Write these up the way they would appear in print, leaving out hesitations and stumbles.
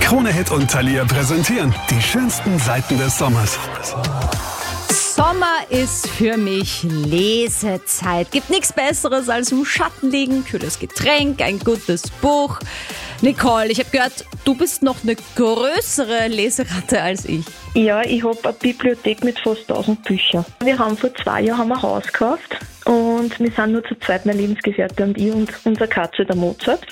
Krone Hit und Thalia präsentieren die schönsten Seiten des Sommers. Sommer ist für mich Lesezeit. Gibt nichts Besseres als im Schatten liegen, kühles Getränk, ein gutes Buch. Nicole, ich habe gehört, du bist noch eine größere Leseratte als ich. Ja, ich habe eine Bibliothek mit fast 1000 Büchern. Wir haben vor 2 Jahren ein Haus gekauft und wir sind nur zu zweit, mein Lebensgefährte und ich und unsere Katze, der Mozart.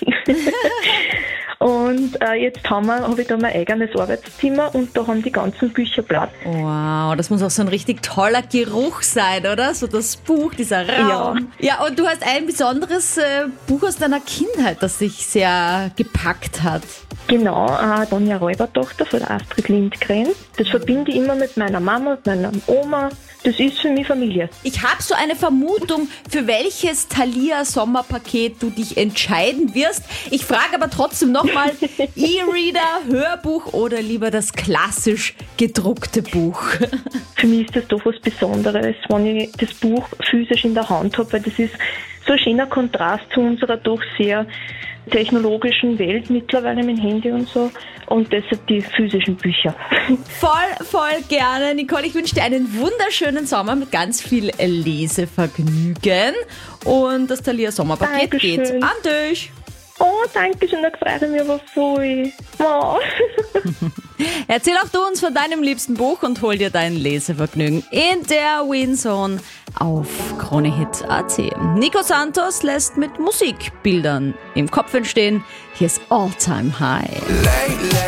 Und jetzt habe ich da mein eigenes Arbeitszimmer und da haben die ganzen Bücher Platz. Wow, das muss auch so ein richtig toller Geruch sein, oder? So das Buch, dieser Raum. Ja, und du hast ein besonderes Buch aus deiner Kindheit, das dich sehr gepackt hat. Genau, Ronja Räubertochter von der Astrid Lindgren. Das verbinde ich immer mit meiner Mama und meiner Oma. Das ist für mich Familie. Ich habe so eine Vermutung, für welches Thalia-Sommerpaket du dich entscheiden wirst. Ich frage aber trotzdem nochmal, E-Reader, Hörbuch oder lieber das klassisch gedruckte Buch? Für mich ist das doch was Besonderes, wenn ich das Buch physisch in der Hand habe, weil das ist so ein schöner Kontrast zu unserer doch sehr technologischen Welt mittlerweile mit dem Handy und so. Und deshalb die physischen Bücher. Voll gerne. Nicole, ich wünsche dir einen wunderschönen Sommer mit ganz viel Lesevergnügen. Und das Thalia Sommerpaket geht an dich. Oh, danke schön, da freue ich mich aber voll. Oh. Erzähl auch du uns von deinem liebsten Buch und hol dir dein Lesevergnügen in der WinZone auf KroneHit.at. Nico Santos lässt mit Musikbildern im Kopf entstehen. Hier ist All Time High.